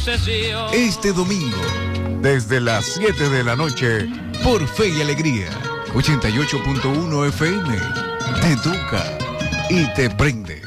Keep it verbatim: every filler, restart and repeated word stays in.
obsesión. Este domingo, desde las siete de la noche, por Fe y Alegría, ochenta y ocho punto uno F M, te educa y te prende.